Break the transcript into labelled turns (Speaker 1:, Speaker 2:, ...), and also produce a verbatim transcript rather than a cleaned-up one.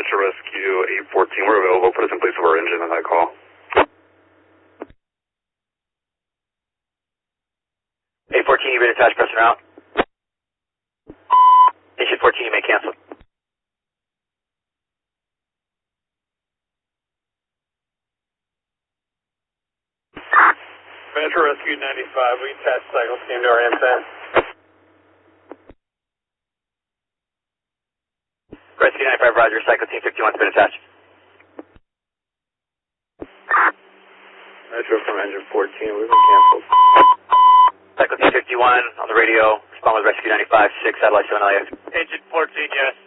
Speaker 1: Metro Rescue eight fourteen, we're available. Put us in place of our engine on that call.
Speaker 2: eight fourteen, you've been attached, pressing out. Station fourteen, you may cancel.
Speaker 3: Metro Rescue ninety-five, we attached cycle scheme to our M-Fan.
Speaker 2: Rescue ninety-five, roger, cycle team fifty-one's been attached.
Speaker 3: Metro from engine fourteen, we've been canceled.
Speaker 2: Cycle team fifty-one on the radio, respond with Rescue ninety-five, six, satellite seven L A X.
Speaker 3: Engine fourteen, yes.